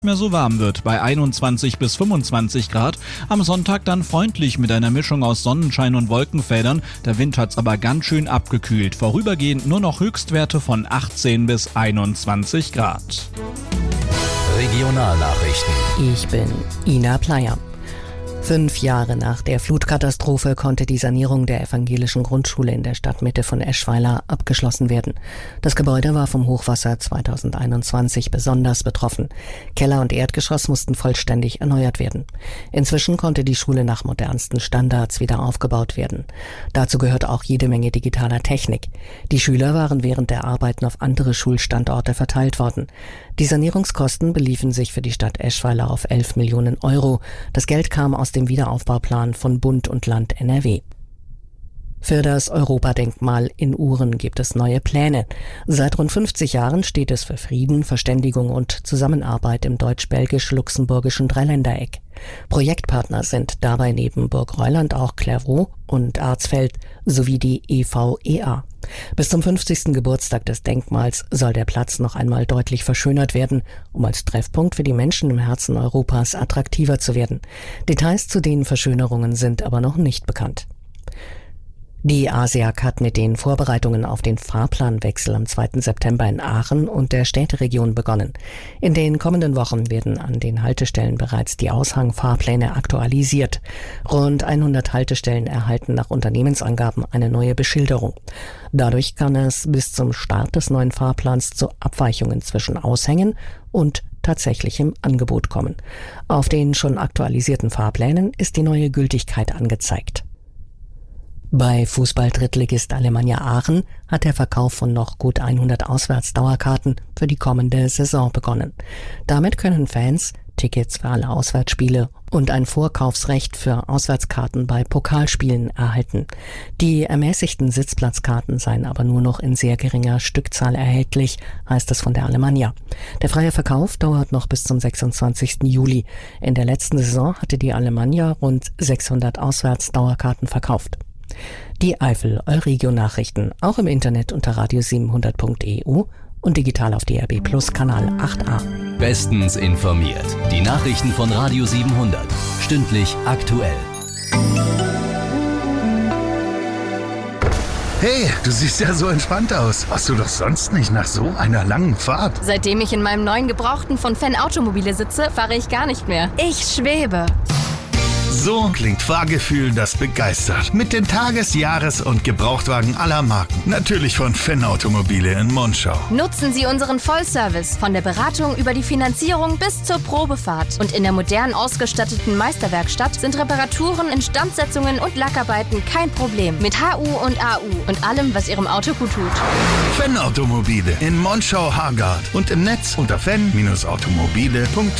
mehr so warm wird, bei 21 bis 25 Grad. Am Sonntag dann freundlich mit einer Mischung aus Sonnenschein und Wolkenfeldern. Der Wind hat's aber ganz schön abgekühlt. Vorübergehend nur noch Höchstwerte von 18 bis 21 Grad. Regionalnachrichten. Ich bin Ina Pleyer. 5 Jahre nach der Flutkatastrophe konnte die Sanierung der evangelischen Grundschule in der Stadtmitte von Eschweiler abgeschlossen werden. Das Gebäude war vom Hochwasser 2021 besonders betroffen. Keller und Erdgeschoss mussten vollständig erneuert werden. Inzwischen konnte die Schule nach modernsten Standards wieder aufgebaut werden. Dazu gehört auch jede Menge digitaler Technik. Die Schüler waren während der Arbeiten auf andere Schulstandorte verteilt worden. Die Sanierungskosten beliefen sich für die Stadt Eschweiler auf 11 Millionen Euro. Das Geld kam aus dem Wiederaufbauplan von Bund und Land NRW. Für das Europadenkmal in Uhren gibt es neue Pläne. Seit rund 50 Jahren steht es für Frieden, Verständigung und Zusammenarbeit im deutsch-belgisch-luxemburgischen Dreiländereck. Projektpartner sind dabei neben Burg Reuland auch Clairvaux und Arzfeld sowie die EVEA. Bis zum 50. Geburtstag des Denkmals soll der Platz noch einmal deutlich verschönert werden, um als Treffpunkt für die Menschen im Herzen Europas attraktiver zu werden. Details zu den Verschönerungen sind aber noch nicht bekannt. Die ASEAG hat mit den Vorbereitungen auf den Fahrplanwechsel am 2. September in Aachen und der Städteregion begonnen. In den kommenden Wochen werden an den Haltestellen bereits die Aushangfahrpläne aktualisiert. Rund 100 Haltestellen erhalten nach Unternehmensangaben eine neue Beschilderung. Dadurch kann es bis zum Start des neuen Fahrplans zu Abweichungen zwischen Aushängen und tatsächlichem Angebot kommen. Auf den schon aktualisierten Fahrplänen ist die neue Gültigkeit angezeigt. Bei Fußball-Drittligist Alemannia Aachen hat der Verkauf von noch gut 100 Auswärtsdauerkarten für die kommende Saison begonnen. Damit können Fans Tickets für alle Auswärtsspiele und ein Vorkaufsrecht für Auswärtskarten bei Pokalspielen erhalten. Die ermäßigten Sitzplatzkarten seien aber nur noch in sehr geringer Stückzahl erhältlich, heißt es von der Alemannia. Der freie Verkauf dauert noch bis zum 26. Juli. In der letzten Saison hatte die Alemannia rund 600 Auswärtsdauerkarten verkauft. Die Eifel Euregio-Nachrichten, auch im Internet unter radio700.eu und digital auf DRB Plus Kanal 8a. Bestens informiert. Die Nachrichten von Radio 700. Stündlich aktuell. Hey, du siehst ja so entspannt aus. Warst du doch sonst nicht nach so einer langen Fahrt? Seitdem ich in meinem neuen Gebrauchten von Fan Automobile sitze, fahre ich gar nicht mehr. Ich schwebe. So klingt Fahrgefühl, das begeistert. Mit den Tages-, Jahres- und Gebrauchtwagen aller Marken. Natürlich von Fan Automobile in Monschau. Nutzen Sie unseren Vollservice von der Beratung über die Finanzierung bis zur Probefahrt. Und in der modern ausgestatteten Meisterwerkstatt sind Reparaturen, Instandsetzungen und Lackarbeiten kein Problem. Mit HU und AU und allem, was Ihrem Auto gut tut. Fan Automobile in Monschau-Hargard und im Netz unter fan-automobile.de.